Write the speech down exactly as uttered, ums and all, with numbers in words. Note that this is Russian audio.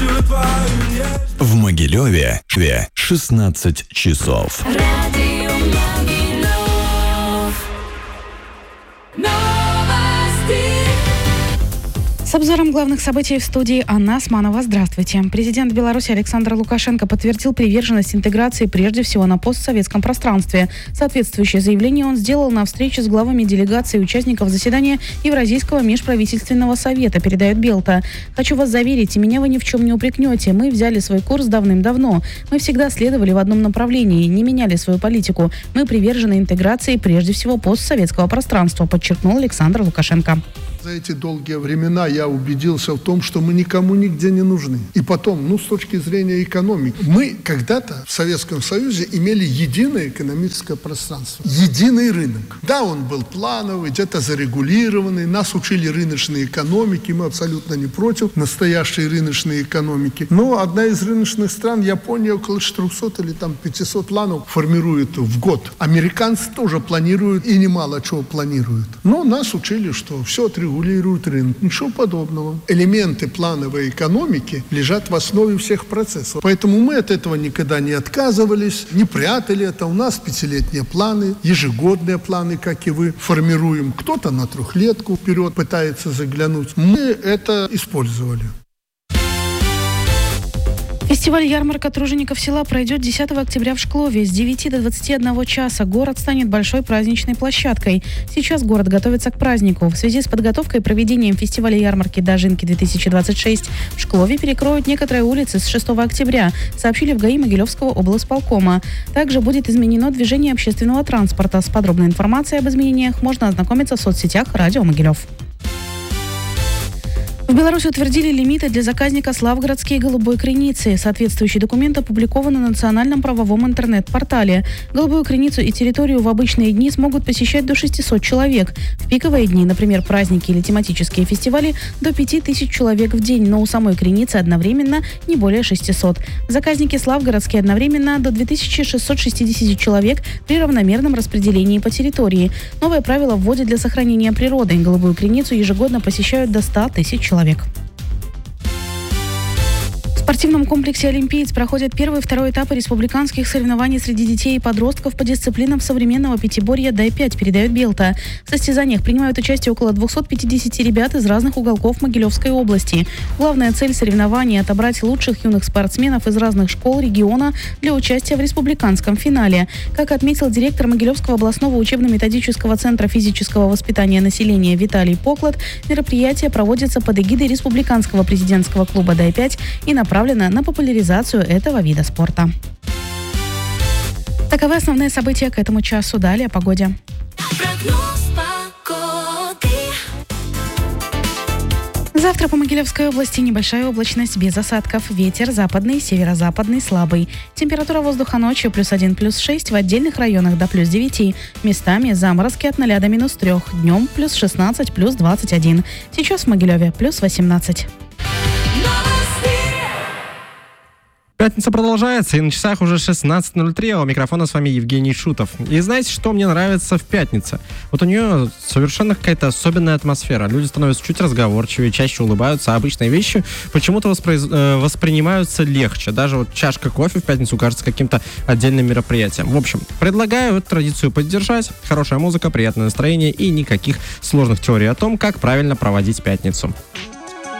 В Могилеве шестнадцать часов. Радио Могилев. Новости. С обзором главных событий в студии Анна Османова. Здравствуйте. Президент Беларуси Александр Лукашенко подтвердил приверженность интеграции прежде всего на постсоветском пространстве. Соответствующее заявление он сделал на встрече с главами делегаций участников заседания Евразийского межправительственного совета, передает Белта. «Хочу вас заверить, и меня вы ни в чем не упрекнете. Мы взяли свой курс давным-давно. Мы всегда следовали в одном направлении, не меняли свою политику. Мы привержены интеграции прежде всего постсоветского пространства», подчеркнул Александр Лукашенко. За эти долгие времена я убедился в том, что мы никому нигде не нужны. И потом, ну, с точки зрения экономики, мы когда-то в Советском Союзе имели единое экономическое пространство, единый рынок. Да, он был плановый, где-то зарегулированный, нас учили рыночной экономике, мы абсолютно не против настоящей рыночной экономики. Но одна из рыночных стран, Япония, около четырехсот или там пятисот планов формирует в год. Американцы тоже планируют и немало чего планируют. Но нас учили, что все отрегулирует рынок. Ничего подобного. Элементы плановой экономики лежат в основе всех процессов. Поэтому мы от этого никогда не отказывались, не прятали это. У нас пятилетние планы, ежегодные планы, как и вы, формируем. Кто-то на трехлетку вперед пытается заглянуть. Мы это использовали. Фестиваль «Ярмарка тружеников села» пройдет десятого октября в Шклове. С девяти до двадцати одного часа город станет большой праздничной площадкой. Сейчас город готовится к празднику. В связи с подготовкой и проведением фестиваля «Ярмарки Дожинки-две тысячи двадцать шесть» в Шклове перекроют некоторые улицы с шестого октября, сообщили в ГАИ Могилевского облсполкома. Также будет изменено движение общественного транспорта. С подробной информацией об изменениях можно ознакомиться в соцсетях «Радио Могилев». В Беларуси утвердили лимиты для заказника «Славгородские голубой креницы». Соответствующий документ опубликован на национальном правовом интернет-портале. Голубую креницу и территорию в обычные дни смогут посещать до шестисот человек. В пиковые дни, например, праздники или тематические фестивали, до пяти тысяч человек в день, но у самой креницы одновременно не более шестисот. Заказники «Славгородские» одновременно до две тысячи шестьсот шестидесяти человек при равномерном распределении по территории. Новое правило вводят для сохранения природы. Голубую креницу ежегодно посещают до ста тысяч человек. человек. В спортивном комплексе «Олимпиец» проходят первый и второй этапы республиканских соревнований среди детей и подростков по дисциплинам современного пятиборья «Дай пять», передает Белта. В состязаниях принимают участие около двухсот пятидесяти ребят из разных уголков Могилевской области. Главная цель соревнований – отобрать лучших юных спортсменов из разных школ региона для участия в республиканском финале. Как отметил директор Могилевского областного учебно-методического центра физического воспитания населения Виталий Поклад, мероприятие проводится под эгидой Республиканского президентского клуба «Дай пять» и направлено на популяризацию этого вида спорта. Таковы основные события к этому часу. Далее о погоде. Прогноз погоды. Завтра по Могилевской области небольшая облачность без осадков. Ветер западный, северо-западный слабый. Температура воздуха ночью плюс один, плюс шесть, в отдельных районах до плюс девяти. Местами заморозки от ноля до минус трех. Днем плюс шестнадцать, плюс двадцать один. Сейчас в Могилеве плюс восемнадцать. Пятница продолжается, и на часах уже шестнадцать ноль три, а у микрофона с вами Евгений Шутов. И знаете, что мне нравится в пятнице? Вот у нее совершенно какая-то особенная атмосфера. Люди становятся чуть разговорчивее, чаще улыбаются, а обычные вещи почему-то воспри... э, воспринимаются легче. Даже вот чашка кофе в пятницу кажется каким-то отдельным мероприятием. В общем, предлагаю эту традицию поддержать. Хорошая музыка, приятное настроение и никаких сложных теорий о том, как правильно проводить пятницу.